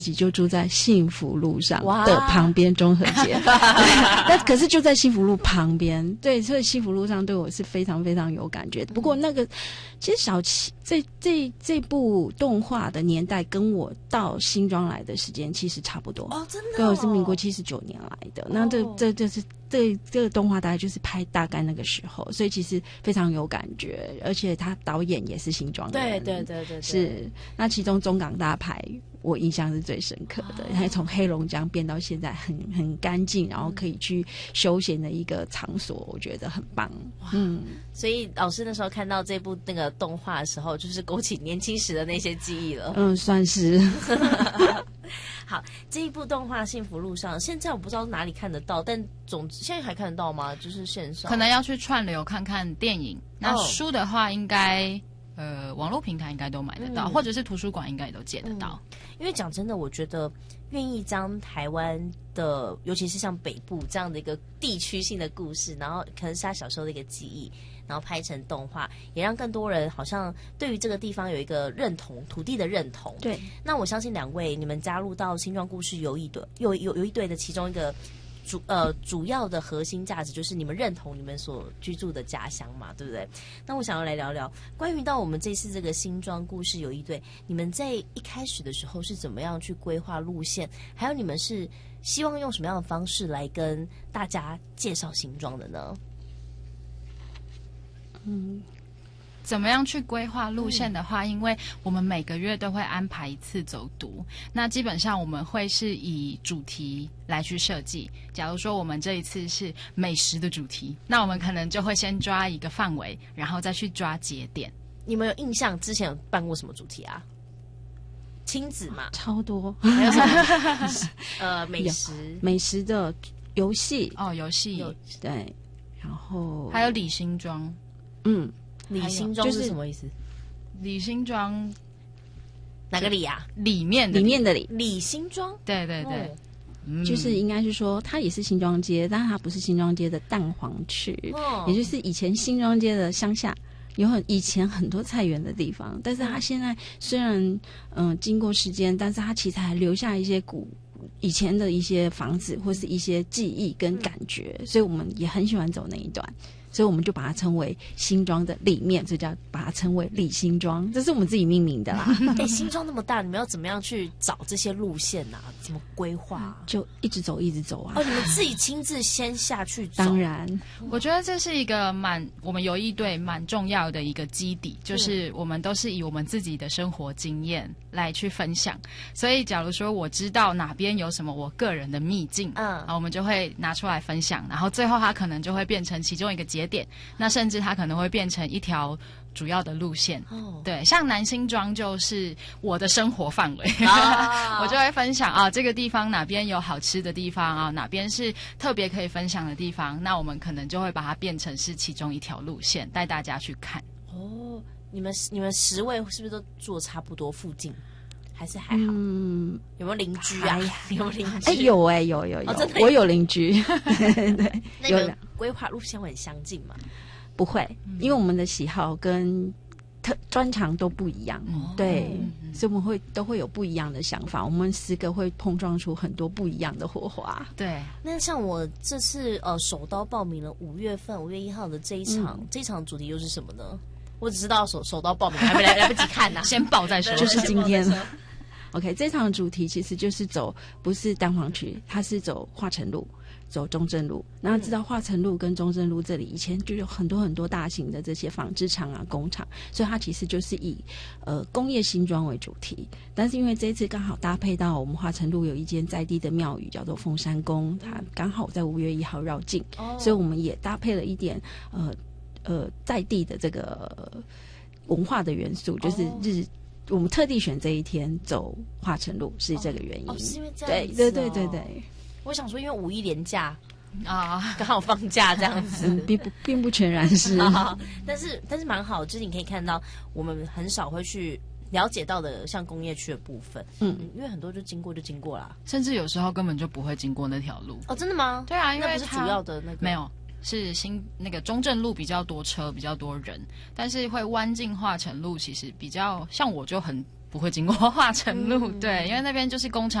己就住在幸福路上的旁边中和街，但可是就在幸福路旁边，对，所以幸福路上对我是非常非常有感觉。不过那个其实小七这部动画的年代跟我到新庄来的时间其实差不多哦，真的、哦， 对，我是民国79年来的，那这就是这个动画大概就是拍大概那个时候，所以其实非常有感觉，而且他导演也是新庄人， 对， 是。那其中中港大排我印象是最深刻的，还从黑龙江变到现在很干净，然后可以去休闲的一个场所，我觉得很棒。 所以老师那时候看到这部那个动画的时候，就是勾起年轻时的那些记忆了。 算是。 好，这一部动画《幸福路上》，现在我不知道哪里看得到，但现在还看得到吗？就是线上， 可能要去串流看看电影。那书的话，应该网络平台应该都买得到，或者是图书馆应该也都借得到。 因为讲真的，我觉得愿意将台湾的，尤其是像北部这样的一个地区性的故事，然后可能是他小时候的一个记忆，然后拍成动画，也让更多人好像对于这个地方有一个认同，土地的认同。 对， 那我相信两位你们加入到新庄故事有一队的其中一个主要的核心价值就是你们认同你们所居住的家乡嘛，对不对？那我想要来聊聊关于到我们这次这个新庄故事有一队，你们在一开始的时候是怎么样去规划路线，还有你们是希望用什么样的方式来跟大家介绍新庄的呢？ 怎么样去规划路线的话，因为我们每个月都会安排一次走读，那基本上我们会是以主题来去设计。假如说我们这一次是美食的主题，那我们可能就会先抓一个范围，然后再去抓节点。 你们有印象之前有办过什么主题啊？亲子嘛， 超多。 还有什么？ 美食的游戏游戏对，然后还有李新庄。 李新庄是什么意思？ 李新庄哪个李啊？ 里面的里。 李新庄， 对对对， 就是应该是说它也是新庄街，但是它不是新庄街的蛋黄区，也就是以前新庄街的乡下。以前很多菜园的地方，但是它现在虽然经过时间，但是它其实还留下一些以前的一些房子或是一些记忆跟感觉，所以我们也很喜欢走那一段。所以我们就把它称为新庄的里面，所以叫把它称为李新庄，这是我们自己命名的啦。 新庄那么大，你们要怎么样去找这些路线啊？怎么规划？ 就一直走啊。 你们自己亲自先下去走。 当然， 我觉得这是一个我们游艺队蛮重要的一个基底，就是我们都是以我们自己的生活经验来去分享。所以假如说我知道哪边有什么我个人的秘境，我们就会拿出来分享，然后最后它可能就会变成其中一个节点，那甚至它可能会变成一条主要的路线。对，像南新庄就是我的生活范围，我就会分享这个地方哪边有好吃的地方哪边是特别可以分享的地方，那我们可能就会把它变成是其中一条路线，带大家去看。 你们10位是不是都住的差不多附近？还是还好？有没有邻居啊？有没有邻居？ 有真的我有邻居。 对，那你们规划路线会很相近吗？ 不会，因为我们的喜好跟专长都不一样，对，所以我们都会有不一样的想法。我们10个会碰撞出很多不一样的火花。 对， 那像我这次手刀报名了5月1号的这一场，这场主题又是什么呢？我只知道手刀报名，还没来不及看呢， 先报再说。 就是今天。OK， 这场主题其实就是不是蛋黄区，它是走化成路，走中正路。然后知道化成路跟中正路这里以前就有很多很多大型的这些纺织厂工厂，所以它其实就是以工业新庄为主题。但是因为这一次刚好搭配到我们化成路有一间在地的庙宇叫做凤山宫，它刚好在5月1号绕境，所以我们也搭配了一点在地的这个文化的元素，就是我们特地选这一天走化成路是这个原因。 是因为这样子。 对。 我想说，因为5一连假刚好放假这样子， 并不全然是。 但是蛮好，就是你可以看到我们很少会去了解到的像工业区的部分，因为很多就经过啦， 甚至有时候根本就不会经过那条路。 真的吗？ 对啊，因为那不是主要的那个没有。是那个中正路比较多车，比较多人，但是会弯进化成路，其实比较像我就很不会经过化成路，对，因为那边就是工厂。